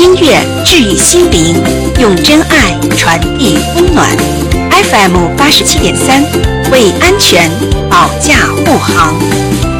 音乐治愈心灵，用真爱传递温暖。FM 87.3，为安全保驾护航。